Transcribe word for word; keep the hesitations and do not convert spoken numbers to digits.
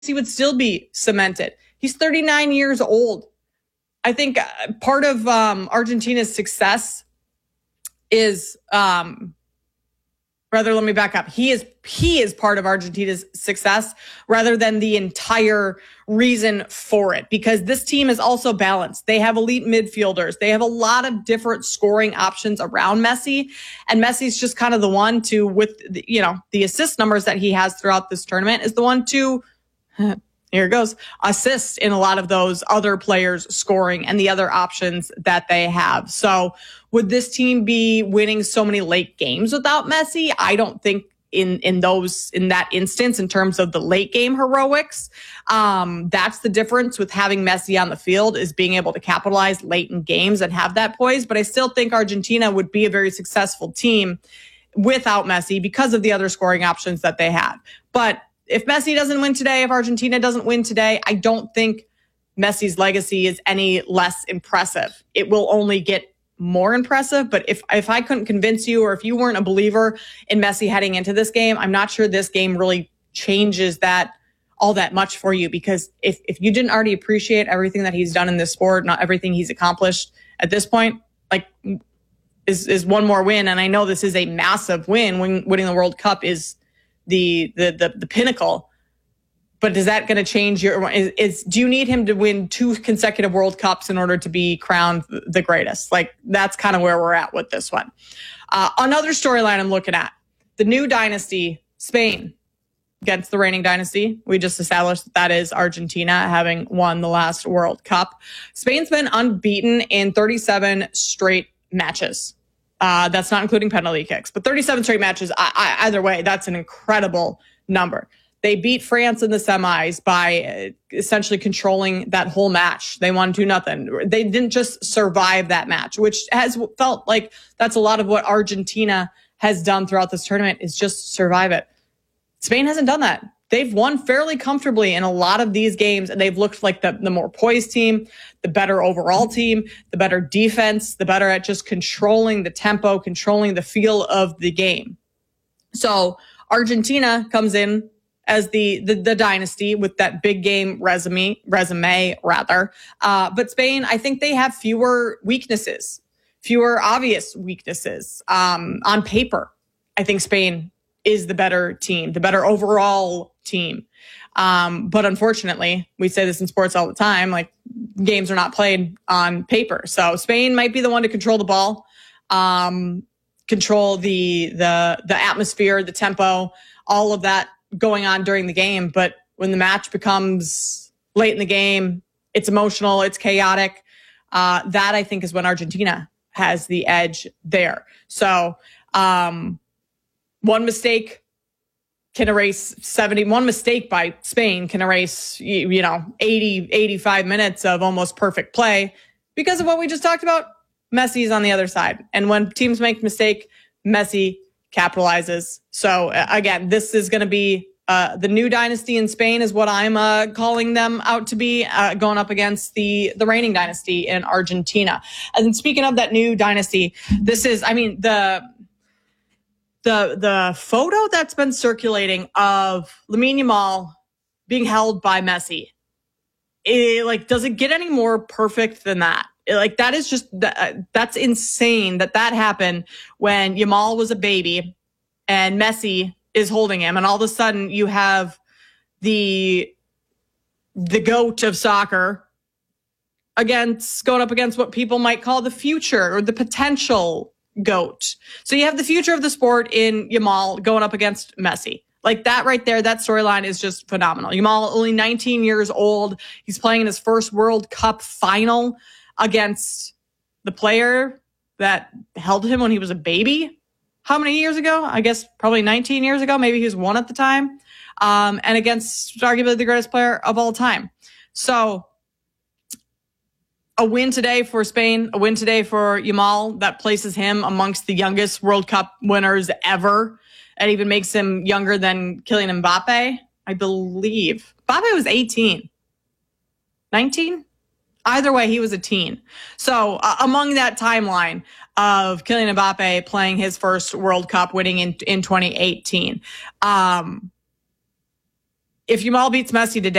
he would still be cemented. He's thirty-nine years old. I think part of um, Argentina's success is, um, rather, let me back up. He is he is part of Argentina's success rather than the entire reason for it, because this team is also balanced. They have elite midfielders. They have a lot of different scoring options around Messi, and Messi's just kind of the one to, with the, you know, the assist numbers that he has throughout this tournament, is the one to here it goes, assist in a lot of those other players scoring and the other options that they have. So would this team be winning so many late games without Messi? I don't think in, in those, in that instance, in terms of the late game heroics, um, that's the difference with having Messi on the field, is being able to capitalize late in games and have that poise. But I still think Argentina would be a very successful team without Messi because of the other scoring options that they have. But if Messi doesn't win today, if Argentina doesn't win today, I don't think Messi's legacy is any less impressive. It will only get more impressive. But if, if I couldn't convince you, or if you weren't a believer in Messi heading into this game, I'm not sure this game really changes that all that much for you. Because if, if you didn't already appreciate everything that he's done in this sport, not everything he's accomplished at this point, like is, is one more win. And I know this is a massive win. When winning the World Cup is the the the, the pinnacle, but is that going to change your is, is do you need him to win two consecutive World Cups in order to be crowned the greatest? Like, that's kind of where we're at with this one. Uh, another storyline I'm looking at, the new dynasty, Spain against the reigning dynasty. We just established that that is Argentina, having won the last World Cup. Spain's been unbeaten in thirty-seven straight matches. Uh, that's not including penalty kicks, but thirty-seven straight matches. I, I, either way, that's an incredible number. They beat France in the semis by uh, essentially controlling that whole match. They won two nothing. They didn't just survive that match, which has felt like that's a lot of what Argentina has done throughout this tournament, is just survive it. Spain hasn't done that. They've won fairly comfortably in a lot of these games, and they've looked like the, the more poised team, the better overall team, the better defense, the better at just controlling the tempo, controlling the feel of the game. So Argentina comes in as the the, the dynasty with that big game resume, resume rather. Uh, but Spain, I think they have fewer weaknesses, fewer obvious weaknesses um, on paper. I think Spain is the better team, the better overall team. Um, but unfortunately, we say this in sports all the time, like, games are not played on paper. So Spain might be the one to control the ball, um, control the, the, the atmosphere, the tempo, all of that going on during the game. But when the match becomes late in the game, it's emotional, it's chaotic. Uh, that I think is when Argentina has the edge there. So, um, one mistake can erase seventy, one mistake by Spain can erase, you, you know, eighty, eighty-five minutes of almost perfect play because of what we just talked about. Messi's on the other side. And when teams make mistake, Messi capitalizes. So uh, again, this is going to be uh, the new dynasty in Spain is what I'm uh, calling them out to be, uh, going up against the, the reigning dynasty in Argentina. And speaking of that new dynasty, this is, I mean, the, The the photo that's been circulating of Lamine Yamal being held by Messi, it, like, does it get any more perfect than that? It, like, that is just, that, that's insane that that happened when Yamal was a baby and Messi is holding him. And all of a sudden you have the, the GOAT of soccer against, going up against what people might call the future or the potential GOAT. So you have the future of the sport in Yamal going up against Messi. Like, that right there, that storyline is just phenomenal. Yamal, only nineteen years old. He's playing in his first World Cup final against the player that held him when he was a baby. How many years ago? I guess probably nineteen years ago. Maybe he was one at the time. Um, and against arguably the greatest player of all time. So a win today for Spain, a win today for Yamal, that places him amongst the youngest World Cup winners ever. It even makes him younger than Kylian Mbappe, I believe. Mbappe was eighteen. nineteen? Either way, he was a teen. So uh, among that timeline of Kylian Mbappe playing his first World Cup, winning in, in twenty eighteen, um, if Yamal beats Messi today,